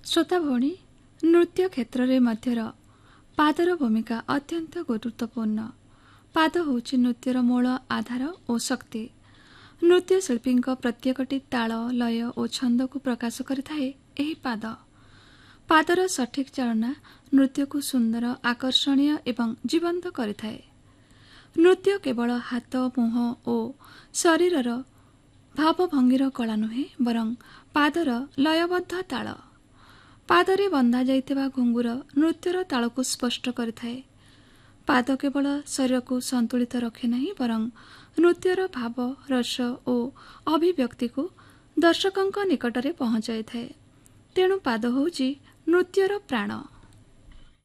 श्रोता भौणी नृत्य क्षेत्र रे मध्यर पादर भूमिका अत्यंत गुरुत्वपूर्ण। पाद होची नृत्यर मूल आधार और शक्ति। नृत्य शिल्पी प्रत्येकटी ताल लय और छंद को प्रकाश करिथाए एही पाद। पादर सठिक चालना नृत्य को सुंदर आकर्षणीय एवं जीवंत करिथाए। नृत्य केवल हाथ मुह और शरीरर भावभंगीर कला नुहे बरं पादर लयबद्ध ताल। पादरे बंधा जाइतिबा घुंगुर नृत्यर ताल को स्पष्ट करिथाए। पाद केवल शरीर को संतुलित रखे नहीं बरं नृत्यर भाव रस और अभिव्यक्ति को दर्शकों निकटरे पहुंचाई थाए। तेणु पाद होउची नृत्यर प्राण।